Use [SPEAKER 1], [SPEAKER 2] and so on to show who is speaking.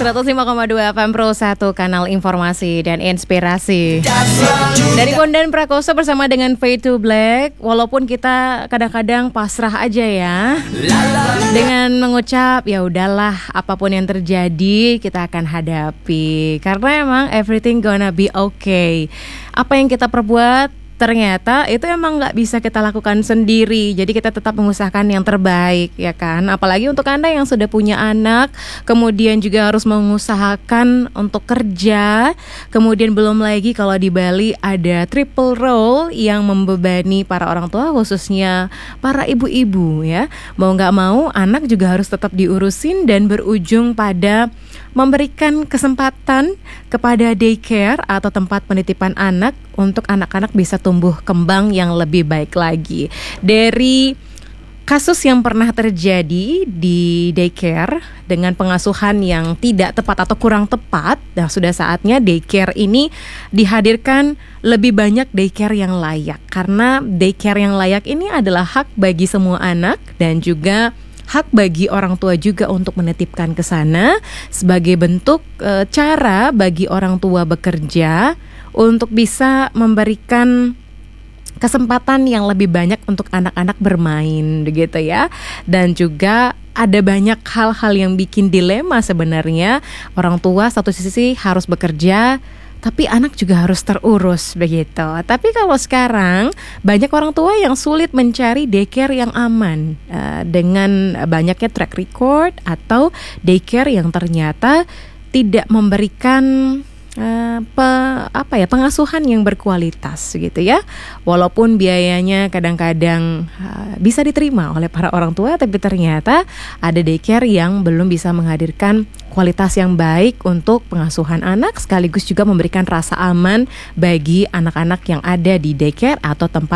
[SPEAKER 1] 105,2 FM Pro 1, kanal informasi dan inspirasi. Dari Bondan Prakoso bersama dengan Fade to Black. Walaupun kita kadang-kadang pasrah aja ya, dengan mengucap ya udahlah, apapun yang terjadi kita akan hadapi. Karena emang everything gonna be okay. Apa yang kita perbuat ternyata itu emang nggak bisa kita lakukan sendiri. Jadi kita tetap mengusahakan yang terbaik, ya kan? Apalagi untuk Anda yang sudah punya anak, kemudian juga harus mengusahakan untuk kerja. Kemudian belum lagi kalau di Bali ada triple role yang membebani para orang tua, khususnya para ibu-ibu ya. Mau nggak mau anak juga harus tetap diurusin dan berujung pada memberikan kesempatan kepada daycare atau tempat penitipan anak untuk anak-anak bisa tumbuh kembang yang lebih baik lagi. Dari kasus yang pernah terjadi di daycare dengan pengasuhan yang tidak tepat atau kurang tepat, nah sudah saatnya daycare ini dihadirkan lebih banyak daycare yang layak. Karena daycare yang layak ini adalah hak bagi semua anak dan juga hak bagi orang tua juga untuk menitipkan ke sana sebagai bentuk cara bagi orang tua bekerja untuk bisa memberikan kesempatan yang lebih banyak untuk anak-anak bermain begitu ya. Dan juga ada banyak hal-hal yang bikin dilema sebenarnya. Orang tua satu sisi harus bekerja, tapi anak juga harus terurus begitu. Tapi kalau sekarang banyak orang tua yang sulit mencari daycare yang aman dengan banyaknya track record atau daycare yang ternyata tidak memberikan pengasuhan yang berkualitas gitu ya. Walaupun biayanya kadang-kadang bisa diterima oleh para orang tua, tapi ternyata ada daycare yang belum bisa menghadirkan kualitas yang baik untuk pengasuhan anak sekaligus juga memberikan rasa aman bagi anak-anak yang ada di daycare atau tempat